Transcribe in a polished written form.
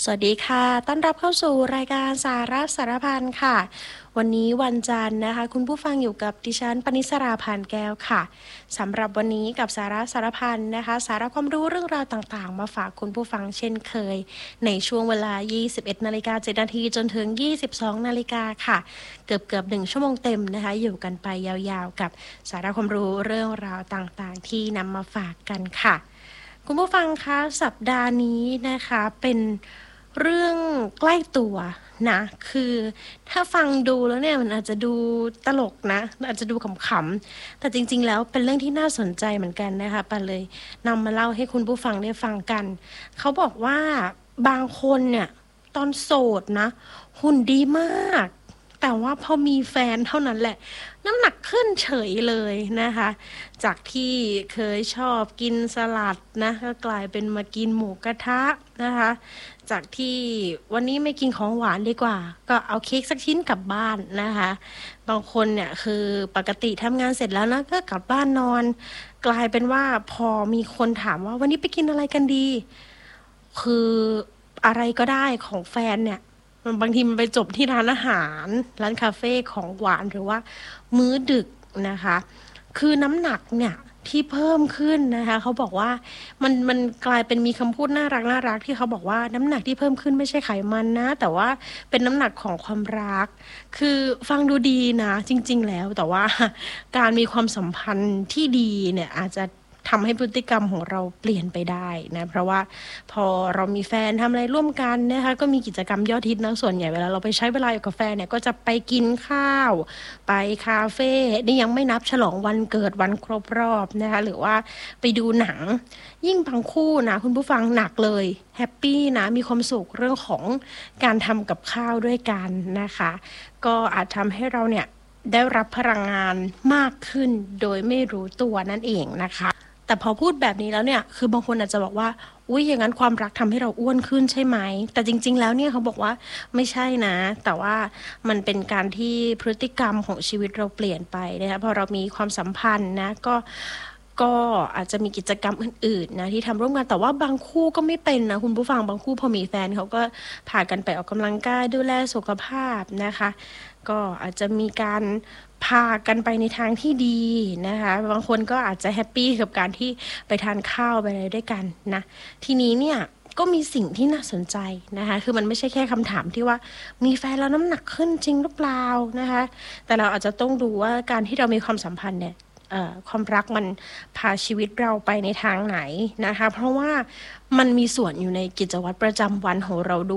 สวัสดีค่ะ ต้อนรับเข้าสู่รายการสาระสารพันค่ะ วันนี้วันจันทร์นะคะ คุณผู้ฟังอยู่กับดิฉันปณิสราพานแก้วค่ะ สำหรับวันนี้กับสาระสารพันนะคะ สาระความรู้เรื่องราวต่างๆ มาฝากคุณผู้ฟังเช่นเคย ในช่วงเวลา 21:07 นาทีจนถึง 22 นาฬิกาค่ะ เกือบ1 ชั่วโมงเต็มนะคะ อยู่กันไปยาวๆกับสาระความรู้เรื่องราวต่างๆ ที่นำมาฝากกันค่ะ คุณผู้ฟังคะสัปดาห์นี้นะคะเป็นเรื่องใกล้ตัวนะคือถ้าฟังดูแล้วเนี่ยมันอาจจะดูตลกนะอาจจะดูขำๆแต่จริงๆแล้วเป็นเรื่องที่น่าสนใจเหมือนกันนะคะปาเลยนำมาเล่าให้คุณผู้ฟังได้ฟังกันเขาบอกว่าบางคนเนี่ยตอนโสดนะหุ่นดีมากแต่ว่าพอมีแฟนเท่านั้นแหละน้ำหนักขึ้นเฉยเลยนะคะจากที่เคยชอบกินสลัดนะก็กลายเป็นมากินหมูกระทะนะคะจากที่วันนี้ไม่กินของหวานดีกว่าก็เอาเค้กสักชิ้นกลับบ้านนะคะบางคนเนี่ยคือปกติทำงานเสร็จแล้วนะก็กลับบ้านนอนกลายเป็นว่าพอมีคนถามว่าวันนี้ไปกินอะไรกันดีคืออะไรก็ได้ของแฟนเนี่ย บางทีมันไปจบที่ร้านอาหารร้านคาเฟ่ของหวานหรือว่ามื้อดึกนะคะคือน้ำหนักเนี่ยที่เพิ่มขึ้นนะคะเขาบอกว่ามันกลายเป็นมีคำพูดน่ารักที่เขาบอกว่าน้ำหนักที่เพิ่มขึ้นไม่ใช่ไขมันนะแต่ว่าเป็นน้ำหนักของความรักคือฟังดูดีนะจริงๆแล้วแต่ว่าการมีความสัมพันธ์ที่ดีเนี่ยอาจจะทำให้พฤติกรรมของเราเปลี่ยนไปได้นะเพราะว่าพอเรามีแฟนทำอะไรร่วมกันนะคะก็มีกิจกรรมยอดฮิตนะส่วนใหญ่เวลาเราไปใช้เวลาอยู่กับแฟนเนี่ยก็จะไปกินข้าวไปคาเฟ่นี่ยังไม่นับฉลองวันเกิดวันครบรอบนะคะหรือว่าไปดูหนังยิ่งบางคู่นะคุณผู้ฟังหนักเลยแฮปปี้นะมีความสุขเรื่องของการทำกับข้าวด้วยกันนะคะก็อาจทำให้เราเนี่ยได้รับพลังงานมากขึ้นโดยไม่รู้ตัวนั่นเองนะคะแต่พอพูดแบบนี้แล้วเนี่ยคือบางคนอาจจะบอกว่าอุ๊ยอย่างนั้นความรักทำให้เราอ้วนขึ้นใช่ไหมแต่จริงๆแล้วเนี่ยเขาบอกว่าไม่ใช่นะแต่ว่ามันเป็นการที่พฤติกรรมของชีวิตเราเปลี่ยนไปนะคะพอเรามีความสัมพันธ์นะก็อาจจะมีกิจกรรมอื่นๆนะที่ทำร่วมกันแต่ว่าบางคู่ก็ไม่เป็นนะคุณผู้ฟังบางคู่พอมีแฟนเขาก็พากันไปออกกำลังกายดูแลสุขภาพนะคะก็อาจจะมีการพากันไปในทางที่ดีนะคะบางคนก็อาจจะแฮปปี้กับการที่ไปทานข้าวไปอะไรด้วยกันนะทีนี้เนี่ยก็มีสิ่งที่น่าสนใจนะคะคือมันไม่ใช่แค่คำถามที่ว่ามีแฟนแล้วน้ำหนักขึ้นจริงหรือเปล่านะคะแต่เราอาจจะต้องดูว่าการที่เรามีความสัมพันธ์เนี่ยความรักมันพาชีวิตเราไปในทางไหนนะคะเพราะว่ามันมีส่วนอยู่ในกิจวัตรประจำวันของเราด้วย